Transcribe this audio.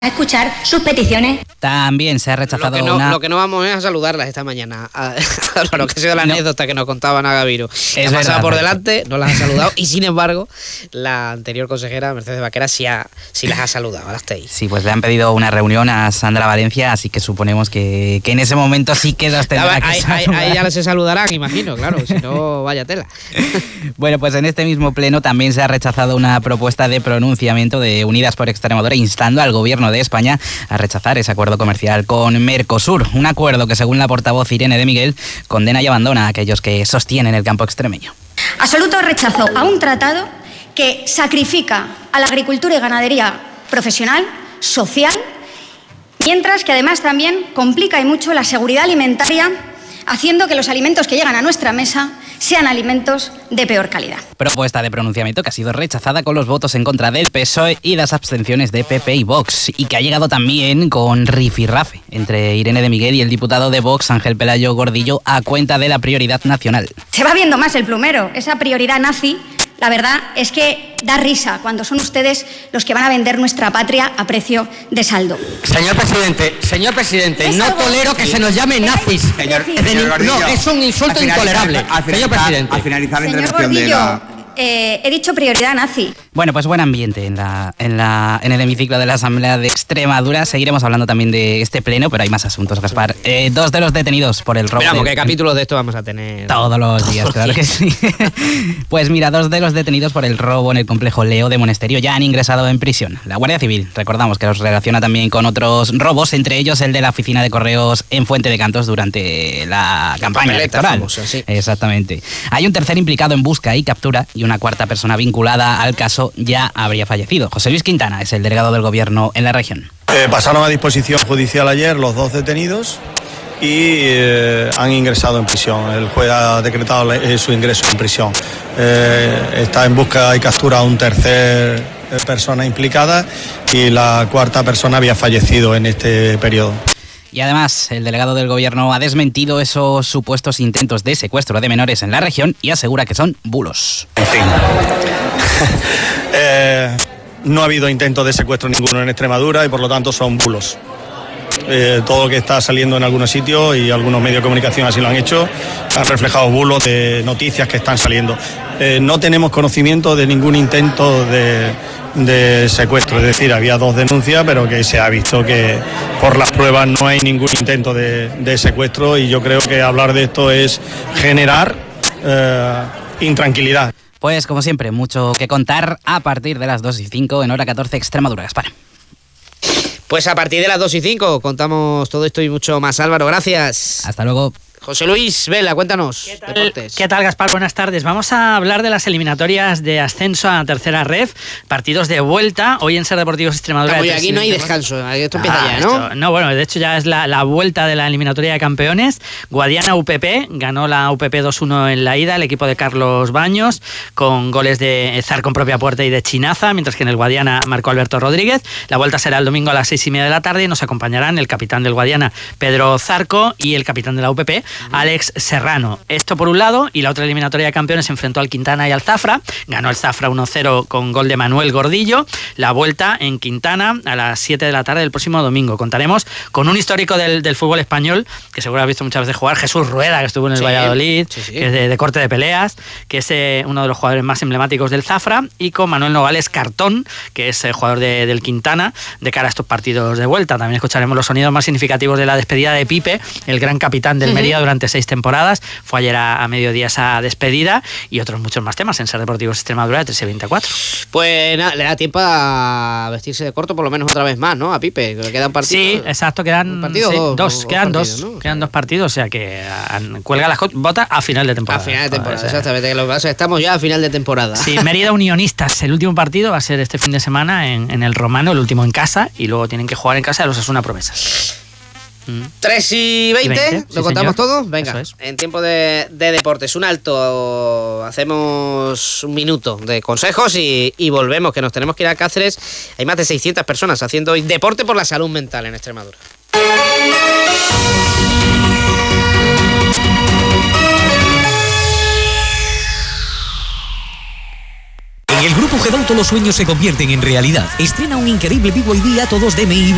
a escuchar sus peticiones. También se ha rechazado lo que no vamos es a saludarlas esta mañana. Lo que ha sido la anécdota que nos contaba Naga Viro. Ha pasado por delante, no las ha saludado y sin embargo la anterior consejera Mercedes Vaquera sí las ha saludado. Ahora está ahí. Sí, pues le han pedido una reunión a Sandra Valencia, así que suponemos que en ese momento sí que las tendrá que saludar. Ahí ya se saludarán, imagino, claro, si no, vaya tela. Bueno, pues en este mismo pleno también se ha rechazado una propuesta de pronunciamiento de Unidas por Extremadura instando al gobierno de España a rechazar ese acuerdo comercial con Mercosur, un acuerdo que según la portavoz Irene de Miguel condena y abandona a aquellos que sostienen el campo extremeño. Absoluto rechazo a un tratado que sacrifica a la agricultura y ganadería profesional, social, mientras que además también complica y mucho la seguridad alimentaria, haciendo que los alimentos que llegan a nuestra mesa sean alimentos de peor calidad. Propuesta de pronunciamiento que ha sido rechazada con los votos en contra del PSOE y las abstenciones de PP y Vox, y que ha llegado también con rifirrafe entre Irene de Miguel y el diputado de Vox, Ángel Pelayo Gordillo, a cuenta de la prioridad nacional. Se va viendo más el plumero, esa prioridad nazi. La verdad es que da risa cuando son ustedes los que van a vender nuestra patria a precio de saldo. Señor presidente, no tolero que se nos llame nazis. No, es un insulto intolerable. Señor presidente. Al finalizar la Señor intervención Gordillo, he dicho prioridad nazi. Bueno, pues buen ambiente en el hemiciclo de la Asamblea de Extremadura. Seguiremos hablando también de este pleno, pero hay más asuntos, Gaspar. 2 de los detenidos por el robo. Esperamos ¿qué capítulos de esto vamos a tener? Todos los días, claro que sí. Pues mira, 2 de los detenidos por el robo en el complejo Leo de Monesterio ya han ingresado en prisión. La Guardia Civil, recordamos que los relaciona también con otros robos, entre ellos el de la oficina de correos en Fuente de Cantos durante la campaña electoral. Famosa, sí. Exactamente. Hay un tercer implicado en busca y captura y una cuarta persona vinculada al caso ya habría fallecido. José Luis Quintana es el delegado del gobierno en la región. Pasaron a disposición judicial ayer los 2 detenidos y han ingresado en prisión. El juez ha decretado su ingreso en prisión. Está en busca y captura a un tercer persona implicada y la cuarta persona había fallecido en este periodo. Y además, el delegado del gobierno ha desmentido esos supuestos intentos de secuestro de menores en la región y asegura que son bulos. En fin, no ha habido intento de secuestro ninguno en Extremadura y por lo tanto son bulos. Todo lo que está saliendo en algunos sitios y algunos medios de comunicación así lo han hecho, han reflejado bulos de noticias que están saliendo. No tenemos conocimiento de ningún intento de secuestro, es decir, había 2 denuncias, pero que se ha visto que por las pruebas no hay ningún intento de secuestro y yo creo que hablar de esto es generar intranquilidad. Pues como siempre, mucho que contar a partir de las 2:05 en hora 14 Extremadura. Gaspar. Pues a partir de las 2:05 contamos todo esto y mucho más. Álvaro, gracias. Hasta luego. José Luis Vela, cuéntanos. ¿Qué tal, Gaspar? Buenas tardes. Vamos a hablar de las eliminatorias de ascenso a tercera ref, partidos de vuelta, hoy en Ser Deportivos Extremadura. Oye, aquí no hay descanso, esto empieza ya, ¿no? No, bueno, de hecho ya es la vuelta de la eliminatoria de campeones. Guadiana UPP, ganó la UPP 2-1 en la ida, el equipo de Carlos Baños, con goles de Zarco en propia puerta y de Chinaza, mientras que en el Guadiana marcó Alberto Rodríguez. La vuelta será el domingo a las 6:30 de la tarde y nos acompañarán el capitán del Guadiana, Pedro Zarco, y el capitán de la UPP, Alex Serrano. Esto por un lado, y la otra eliminatoria de campeones se enfrentó al Quintana y al Zafra. Ganó el Zafra 1-0 con gol de Manuel Gordillo. La vuelta en Quintana a las 7 de la tarde del próximo domingo. Contaremos con un histórico del fútbol español, que seguro has visto muchas veces jugar, Jesús Rueda, que estuvo en el Valladolid, que es de corte de peleas, que es uno de los jugadores más emblemáticos del Zafra, y con Manuel Nogales Cartón, que es jugador del Quintana, de cara a estos partidos de vuelta. También escucharemos los sonidos más significativos de la despedida de Pipe, el gran capitán del Mérida durante 6 temporadas. Fue ayer a mediodía esa despedida, y otros muchos más temas en Ser Deportivos Extremadura de 13-24. Pues nada, le da tiempo a vestirse de corto por lo menos otra vez más, ¿no? A Pipe, que quedan partidos. Sí, exacto, quedan dos partidos, o sea que cuelga las botas a final de temporada. A final de temporada, exactamente. Lo que pasa es que estamos ya a final de temporada. Sí, Mérida Unionistas, el último partido va a ser este fin de semana en el Romano, el último en casa, y luego tienen que jugar en casa de los Osasuna Promesas. 3:20, ¿lo contamos todo? Venga, es. En tiempo de deportes, un alto, hacemos un minuto de consejos y volvemos, que nos tenemos que ir a Cáceres. Hay más de 600 personas haciendo hoy deporte por la salud mental en Extremadura. En el Grupo Gedauto los sueños se convierten en realidad. Estrena un increíble BYD Atto 2 DMI